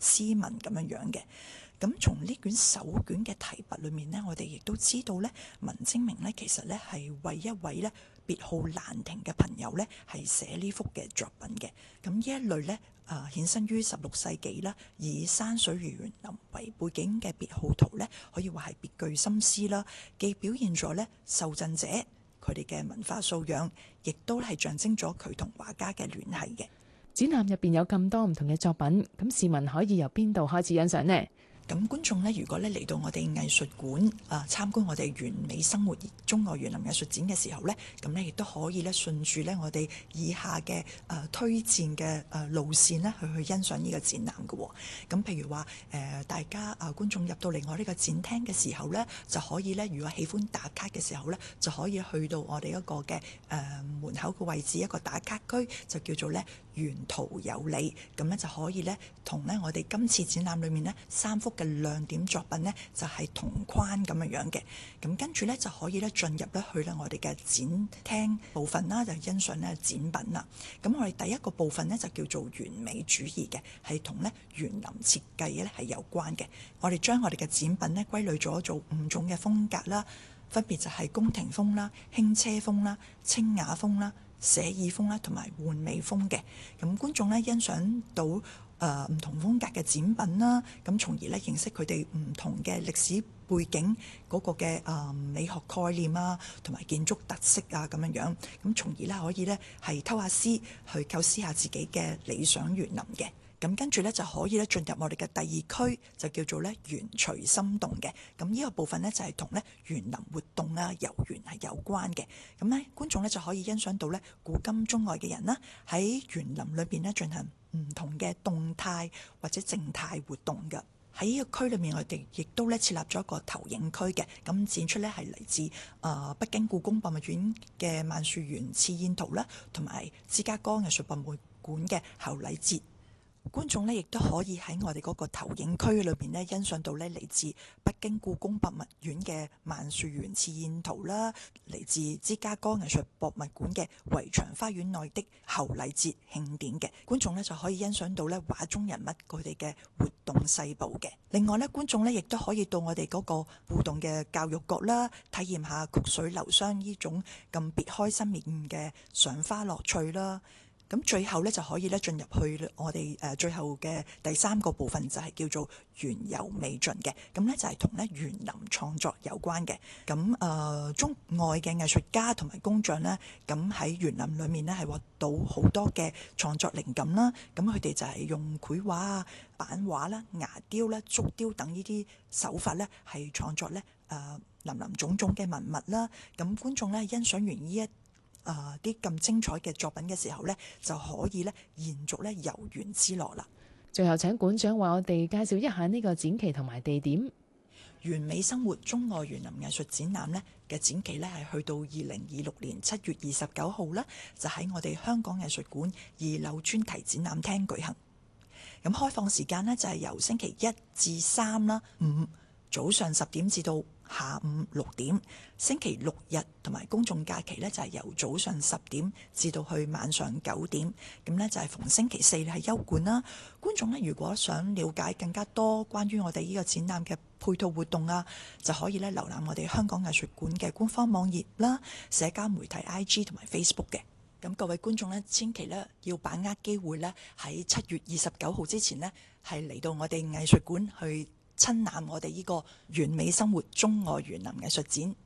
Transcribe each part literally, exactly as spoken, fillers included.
斯文咁樣樣嘅。咁從呢卷手卷嘅題筆裏面呢，我哋亦都知道呢，文徵明呢其實呢係為一位呢別號蘭亭嘅朋友呢係寫呢幅嘅作品嘅。咁呢一類呢，誒衍生於十六世紀啦，以山水如園林為背景嘅別號圖呢，可以話係別具心思啦，既表現咗呢受贈者佢哋嘅文化素養，亦都係象徵咗佢同畫家嘅聯繫嘅。 展覽入邊有咁多唔同嘅作品，咁市民可以由邊度開始欣賞呢？ 咁觀眾呢，如果咧嚟到我哋藝術館啊參觀我哋完美生活中外園林藝術展嘅時候呢，咁呢亦都可以咧順住呢我哋以下嘅誒、呃、推薦嘅誒路線呢去去欣賞呢個展覽嘅。咁譬如話誒、呃、大家啊、呃、觀眾入到嚟我呢個展廳嘅時候呢，就可以呢，如果喜歡打卡嘅時候呢，就可以去到我哋一個嘅誒、呃、門口嘅位置，一個打卡區，就叫做呢沿途有你。咁呢就可以呢，同呢我哋今次展覽裏面呢三幅嘅亮點作品呢，就係同框咁樣樣嘅。咁跟住呢，就可以呢進入咧去咧我哋嘅展廳部分啦，就欣賞呢展品啦。咁我哋第一個部分呢，就叫做完美主義嘅，係同呢園林設計咧係有關嘅。我哋將我哋嘅展品呢歸類咗做五種嘅風格啦，分別就係宮廷風啦、輕車風啦、清雅風啦、寫意風啦同埋玩味風嘅。咁觀眾呢，欣賞到誒唔、呃、同風格嘅展品啦，咁從而咧認識佢哋唔同嘅歷史背景嗰個嘅誒、呃、美學概念啊，同埋建築特色啊咁樣樣，咁從而咧可以咧係偷下師去構思下自己嘅理想園林嘅。咁跟住咧就可以咧進入我哋嘅第二區，就叫做咧園隨心動嘅。咁呢個部分咧就係同咧園林活動啊、遊園係有關嘅。咁咧觀眾咧就可以欣賞到咧古今中外嘅人啦，喺園林裏邊咧進行唔同嘅動態或者靜態活動嘅。喺呢個區裏面，我哋亦都咧設立咗一個投影區嘅，咁展出咧係嚟自誒、呃、北京故宮博物院嘅萬樹園刺燕圖啦，同埋芝加哥藝術博物館嘅侯禮節。觀眾咧亦都可以喺我哋嗰個投影區裏邊咧欣賞到咧嚟自北京故宮博物院嘅萬樹園刺燕圖啦，嚟自芝加哥藝術博物館嘅圍牆花園內的侯禮節慶典嘅。觀眾咧就可以欣賞到咧畫中人物佢哋嘅活動細部嘅。另外咧，觀眾咧亦都可以到我哋嗰個互動嘅教育角啦，體驗下曲水流觴呢種咁別開生面嘅賞花樂趣啦。咁最後咧就可以咧進入去我哋誒最後嘅第三個部分，就係叫做園遊未盡嘅。咁咧就係同咧園林創作有關嘅。咁誒、呃、中外嘅藝術家同埋工匠咧，咁喺園林裏面咧係獲到好多嘅創作靈感啦。咁佢哋就係用繪畫啊、版畫啦、牙雕啦、竹雕等呢啲手法咧，係創作咧誒林林種種嘅文物啦。咁觀眾咧欣賞完呢一誒啲咁精彩嘅作品嘅時候呢，就可以咧延續咧遊園之樂啦。 最後請館長為我哋介紹一下呢個展期同埋地點。 完美生活中外園林藝術展覽呢嘅展期呢係去到二零二六年七月二十九號啦，就喺我哋香港藝術館二樓專題展覽廳舉行。咁開放時間呢，就係由星期一至三啦，五早上十點至到下午六點，星期六日同埋公眾假期呢，就係由早上十點至到去晚上九點。咁呢，就係逢星期四係休館啦。觀眾呢，如果想了解更加多關於我哋呢個展覽嘅配套活動啊，就可以咧瀏覽我哋香港藝術館嘅官方網頁啦、社交媒體 I G 同埋 Facebook 嘅。咁各位觀眾呢，千祈呢要把握機會呢，喺七月二十九號之前呢，係嚟到我哋藝術館去親覽我哋呢個完美生活中外園林藝術展。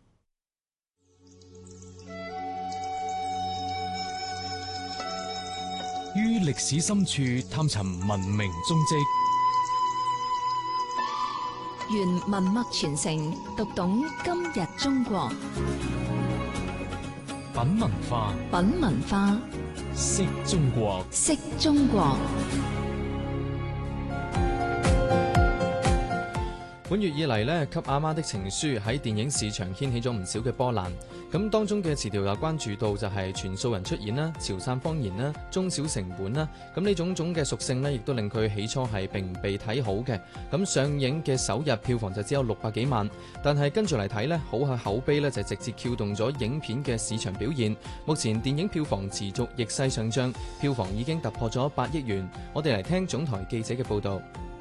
於歷史深處探尋文明蹤跡， 原文脈傳承，讀懂今日中國。 品文化， 品文化， 識中國， 識中國。 本月以嚟呢，給阿媽的情書喺電影市場掀起咗唔少嘅波瀾。咁當中嘅詞條又關注到就係全素人出演啦、潮汕方言啦、中小成本啦。咁呢種種嘅屬性呢，亦都令佢起初係並唔被睇好嘅。咁上映嘅首日票房就只有六百幾萬，但係跟住嚟睇呢，好嘅口碑呢，就直接撬動咗影片嘅市場表現。目前電影票房持續逆勢上漲，票房已經突破咗八億元。我哋嚟聽總台記者嘅報導。